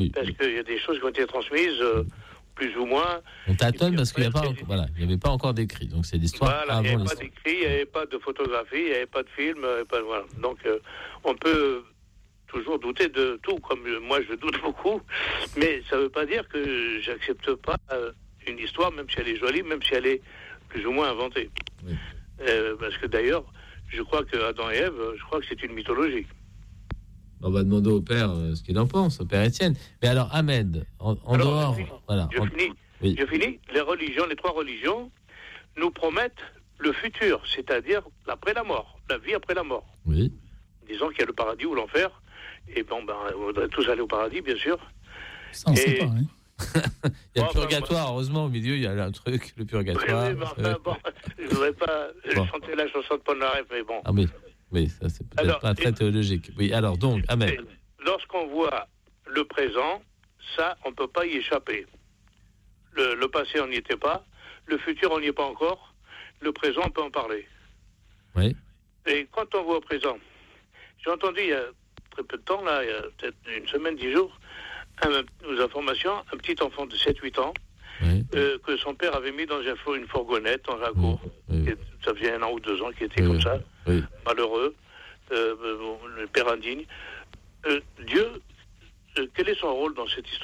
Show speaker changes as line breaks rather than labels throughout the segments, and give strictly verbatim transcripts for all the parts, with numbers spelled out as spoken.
oui.
Parce qu'il y a des choses qui ont été transmises, euh, plus ou moins.
On tâtonne parce qu'il n'y
après,
a pas, voilà, il n'y avait pas encore d'écrit. Donc c'est l'histoire
voilà,
avant
il n'y avait
l'histoire.
pas d'écrit, il n'y avait pas de photographie, il n'y avait pas de film. il y avait Pas, voilà. Donc euh, on peut toujours douter de tout, comme moi je doute beaucoup. Mais ça ne veut pas dire que j'accepte pas euh, une histoire, même si elle est jolie, même si elle est plus ou moins inventée.
Oui.
Euh, parce que d'ailleurs, je crois que Adam et Ève, je crois que c'est une mythologie.
On va demander au père euh, ce qu'il en pense, au père Étienne. Mais alors, Ahmed, en, en
alors,
dehors...
Je finis.
Voilà,
je,
en...
finis.
Oui.
je finis. Les religions, les trois religions, nous promettent le futur, c'est-à-dire l'après la mort, la vie après la mort.
Oui.
Disons qu'il y a le paradis ou l'enfer. Et bon, ben, on voudrait tous aller au paradis, bien sûr.
Ça, on ne
Et...
sait pas, hein.
Il y a
bon,
le purgatoire, ben, heureusement, au milieu, il y a un truc, le purgatoire.
Oui, oui, mais enfin, bon, je ne voudrais pas bon. chanter la chanson de Polnareff, mais bon.
Ah oui, oui, ça c'est peut-être alors, pas très et... théologique. Oui, alors donc, Ahmed.
Lorsqu'on voit le présent, ça, on ne peut pas y échapper. Le, le passé, on n'y était pas. Le futur, on n'y est pas encore. Le présent, on peut en parler.
Oui.
Et quand on voit au présent, j'ai entendu il y a très peu de temps, là, il y a peut-être une semaine, dix jours, un, aux informations, un petit enfant de sept huit ans, oui. euh, que son père avait mis dans un, une fourgonnette dans la cour. Oui. Oui. Ça faisait un an ou deux ans qu'il était oui. comme ça, oui. malheureux, euh, le père indigne. Euh, Dieu, euh, quel est son rôle dans cette histoire ?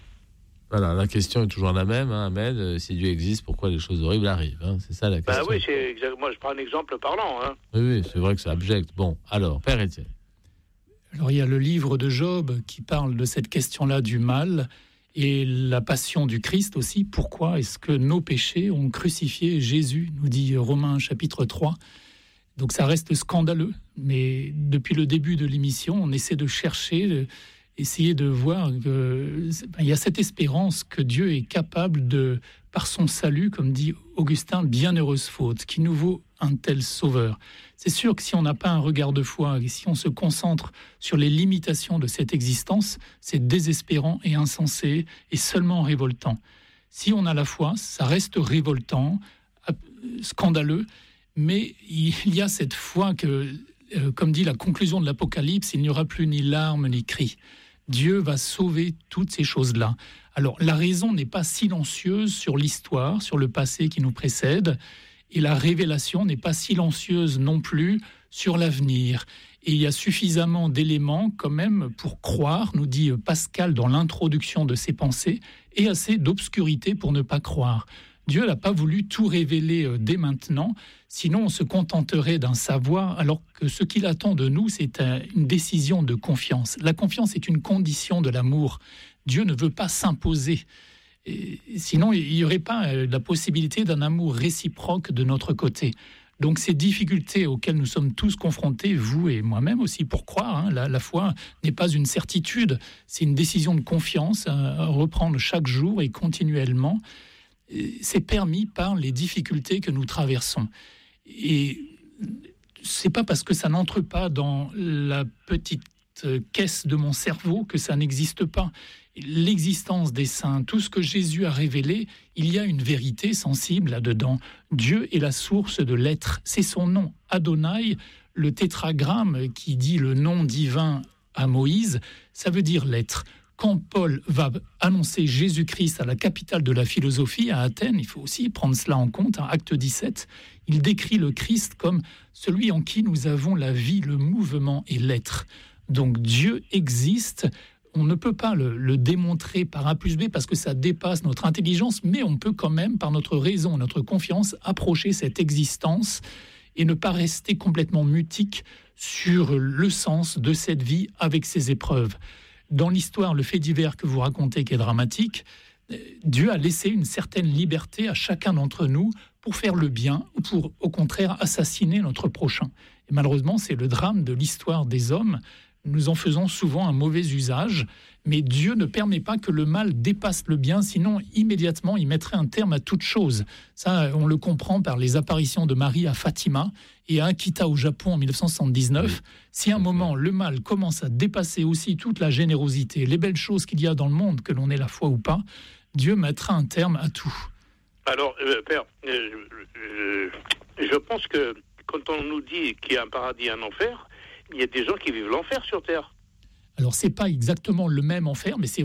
Voilà, la question est toujours la même, hein, Ahmed. Si Dieu existe, pourquoi les choses horribles arrivent, hein, c'est ça la question.
Bah oui, c'est exact... moi je prends un exemple parlant. Hein.
Oui, oui, c'est vrai que c'est abject. Bon, alors, Père Étienne.
Alors, il y a le livre de Job qui parle de cette question-là du mal et la passion du Christ aussi. Pourquoi est-ce que nos péchés ont crucifié Jésus, nous dit Romains chapitre trois. Donc ça reste scandaleux, mais depuis le début de l'émission, on essaie de chercher, de, essayer de voir qu'il y a cette espérance que Dieu est capable de, par son salut, comme dit Augustin, bienheureuse faute, qui nous vaut un tel sauveur. C'est sûr que si on n'a pas un regard de foi, et si on se concentre sur les limitations de cette existence, c'est désespérant et insensé et seulement révoltant. Si on a la foi, ça reste révoltant, scandaleux, mais il y a cette foi que, euh, comme dit la conclusion de l'Apocalypse, il n'y aura plus ni larmes ni cris. Dieu va sauver toutes ces choses-là. Alors, la raison n'est pas silencieuse sur l'histoire, sur le passé qui nous précède, et la révélation n'est pas silencieuse non plus sur l'avenir. Et il y a suffisamment d'éléments quand même pour croire, nous dit Pascal dans l'introduction de ses pensées, et assez d'obscurité pour ne pas croire. Dieu n'a pas voulu tout révéler dès maintenant, sinon on se contenterait d'un savoir, alors que ce qu'il attend de nous, c'est une décision de confiance. La confiance est une condition de l'amour. Dieu ne veut pas s'imposer. Et sinon, il n'y aurait pas la possibilité d'un amour réciproque de notre côté. Donc ces difficultés auxquelles nous sommes tous confrontés, vous et moi-même aussi, pour croire, hein, la, la foi n'est pas une certitude, c'est une décision de confiance à reprendre chaque jour et continuellement. C'est permis par les difficultés que nous traversons. Et c'est pas parce que ça n'entre pas dans la petite caisse de mon cerveau que ça n'existe pas. L'existence des saints, tout ce que Jésus a révélé, il y a une vérité sensible là-dedans. Dieu est la source de l'être. C'est son nom, Adonai, le tétragramme qui dit le nom divin à Moïse, ça veut dire l'être. Quand Paul va annoncer Jésus-Christ à la capitale de la philosophie, à Athènes, il faut aussi prendre cela en compte, hein, acte dix-sept, il décrit le Christ comme celui en qui nous avons la vie, le mouvement et l'être. Donc Dieu existe, on ne peut pas le, le démontrer par A plus B parce que ça dépasse notre intelligence, mais on peut quand même, par notre raison, notre confiance, approcher cette existence et ne pas rester complètement mutique sur le sens de cette vie avec ses épreuves. Dans l'histoire, le fait divers que vous racontez qui est dramatique, Dieu a laissé une certaine liberté à chacun d'entre nous pour faire le bien ou pour, au contraire, assassiner notre prochain. Et malheureusement, c'est le drame de l'histoire des hommes. Nous en faisons souvent un mauvais usage, mais Dieu ne permet pas que le mal dépasse le bien, sinon immédiatement il mettrait un terme à toute chose. Ça, on le comprend par les apparitions de Marie à Fatima et à Akita au Japon en dix-neuf cent soixante-dix-neuf. Oui. Si à un moment le mal commence à dépasser aussi toute la générosité, les belles choses qu'il y a dans le monde, que l'on ait la foi ou pas, Dieu mettra un terme à tout.
Alors, euh, Père, euh, euh, je pense que quand on nous dit qu'il y a un paradis et un enfer, il y a des gens qui vivent l'enfer sur Terre.
Alors, c'est pas exactement le même enfer, mais c'est